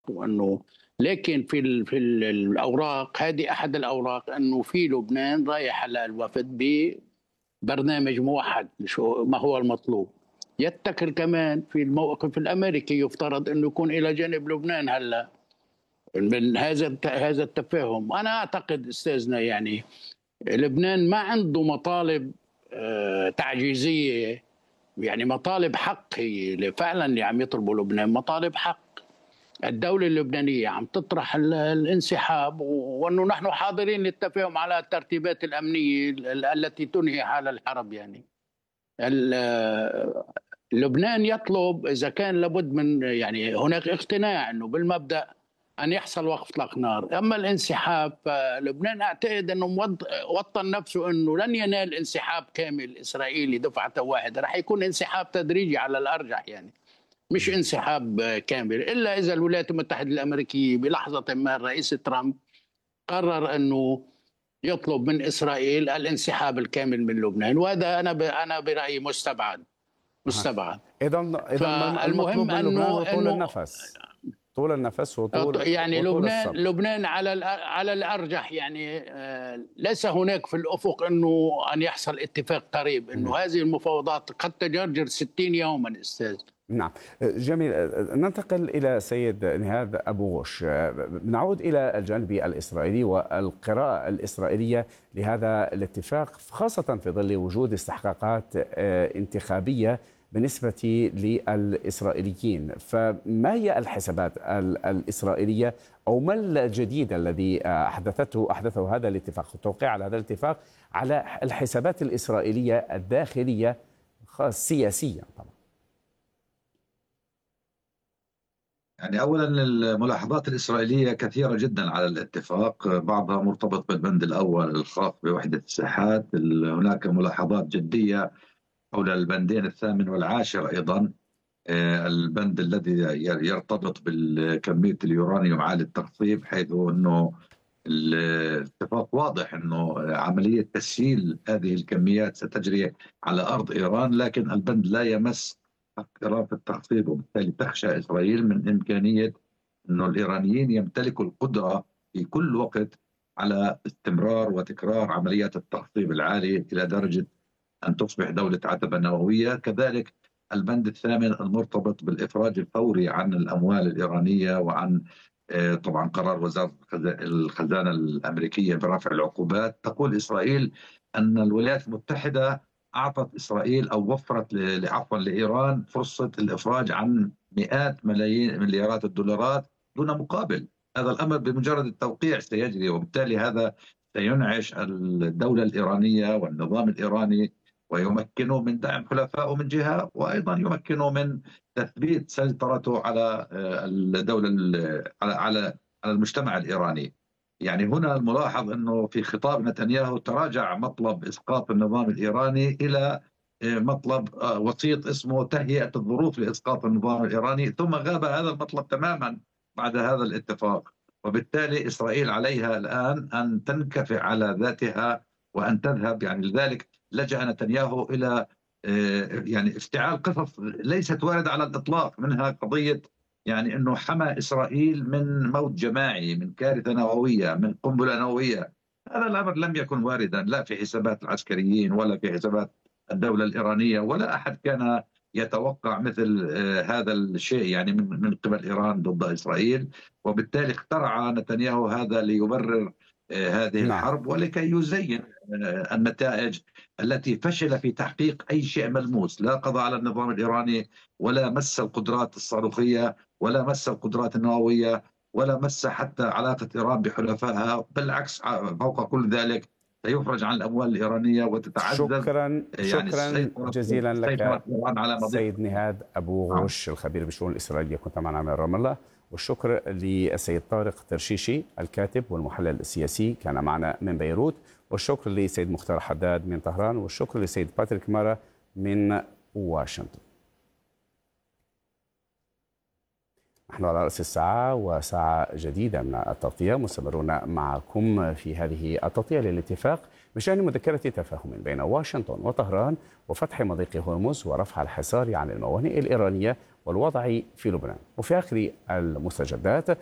وانه لكن الاوراق هذه، احد الاوراق انه في لبنان رايح على الوفد ببرنامج موحد، شو ما هو المطلوب. يتكر كمان في الموقف الامريكي، يفترض انه يكون الى جانب لبنان هلا من هذا التفاهم. انا اعتقد استاذنا يعني لبنان ما عنده مطالب تعجيزيه، يعني مطالب حق. هي فعلا اللي عم يطلبوا لبنان مطالب حق. الدولة اللبنانية عم تطرح الانسحاب، وأنه نحن حاضرين للتفاهم على الترتيبات الأمنية التي تنهي حال الحرب. يعني لبنان يطلب، إذا كان لابد من، يعني هناك اقتناع أنه بالمبدأ أن يحصل وقف إطلاق نار. أما الانسحاب فلبنان أعتقد أنه وطن نفسه أنه لن ينال انسحاب كامل إسرائيلي دفعة واحدة، رح يكون انسحاب تدريجي على الأرجح، يعني مش انسحاب كامل، إلا إذا الولايات المتحدة الأمريكية بلحظة ما الرئيس ترامب قرر أنه يطلب من إسرائيل الانسحاب الكامل من لبنان، وهذا أنا برأيي مستبعد. إذا المطلوب فالمهم من لبنان هو طول أنه النفس، طول النفس وطول يعني وطول لبنان على الأرجح، يعني ليس هناك في الأفق أنه أن يحصل اتفاق قريب، أنه هذه المفاوضات قد تجرجر 60 يوما أستاذ. نعم، جميل. ننتقل إلى سيد نهاد أبو غش. نعود إلى الجانب الإسرائيلي والقراءة الإسرائيلية لهذا الاتفاق، خاصة في ظل وجود استحقاقات انتخابية بالنسبة للإسرائيليين. فما هي الحسابات الإسرائيلية، أو ما الجديد الذي أحدثه هذا الاتفاق، توقيع على هذا الاتفاق على الحسابات الإسرائيلية الداخلية السياسية طبعا؟ يعني أولا الملاحظات الإسرائيلية كثيرة جدا على الاتفاق، بعضها مرتبط بالبند الأول الخاص بوحدة الساحات. هناك ملاحظات جدية حول البندين الثامن والعاشر أيضا، البند الذي يرتبط بكمية اليورانيوم عالي التخصيب، حيث أنه الاتفاق واضح أنه عملية تسييل هذه الكميات ستجري على أرض إيران، لكن البند لا يمس حق إيران في التخصيب، وبالتالي تخشى إسرائيل من إمكانية أنه الإيرانيين يمتلكوا القدرة في كل وقت على استمرار وتكرار عمليات التخصيب العالي إلى درجة أن تصبح دولة عتبة نووية. كذلك البند الثامن المرتبط بالإفراج الفوري عن الأموال الإيرانية، وعن طبعا قرار وزارة الخزانة الأمريكية برفع العقوبات. تقول إسرائيل أن الولايات المتحدة أعطت إسرائيل أو وفرت عفوا لإيران فرصة الإفراج عن مئات مليارات الدولارات دون مقابل. هذا الأمر بمجرد التوقيع سيجري، وبالتالي هذا سينعش الدولة الإيرانية والنظام الإيراني، ويمكنه من دعم حلفائه من جهة، وأيضا يمكنه من تثبيت سيطرته على الدولة على المجتمع الإيراني. يعني هنا الملاحظ أنه في خطاب نتنياهو تراجع مطلب إسقاط النظام الإيراني إلى مطلب وسيط اسمه تهيئة الظروف لإسقاط النظام الإيراني، ثم غاب هذا المطلب تماما بعد هذا الاتفاق. وبالتالي إسرائيل عليها الآن أن تنكفئ على ذاتها وأن تذهب، يعني لذلك لجأ نتنياهو إلى يعني افتعال قصص ليست واردة على الإطلاق، منها قضية يعني أنه حمى إسرائيل من موت جماعي، من كارثة نووية، من قنبلة نووية. هذا الأمر لم يكن واردا لا في حسابات العسكريين ولا في حسابات الدولة الإيرانية، ولا أحد كان يتوقع مثل هذا الشيء يعني من قبل إيران ضد إسرائيل. وبالتالي اخترع نتنياهو هذا ليبرر هذه الحرب، ولكي يزين النتائج التي فشل في تحقيق أي شيء ملموس، لا قضى على النظام الإيراني، ولا مس القدرات الصاروخية، ولا مس القدرات النووية، ولا مس حتى علاقة إيران بحلفائها. بالعكس، فوق كل ذلك سيفرج عن الأموال الإيرانية وتتعزز. شكرا جزيلا لك سيد نهاد أبو غش، الخبير بالشؤون الإسرائيلية، كنت معنا من رام الله. والشكر للسيد طارق ترشيشي الكاتب والمحلل السياسي، كان معنا من بيروت. والشكر لسيد مختار حداد من طهران. والشكر لسيد باتريك مارا من واشنطن. نحن على رأس الساعة وساعة جديدة من التغطية، مستمرون معكم في هذه التغطية للاتفاق بشأن مذكرة تفاهم بين واشنطن وطهران وفتح مضيق هرمز ورفع الحصار عن الموانئ الإيرانية والوضع في لبنان. وفي آخر المستجدات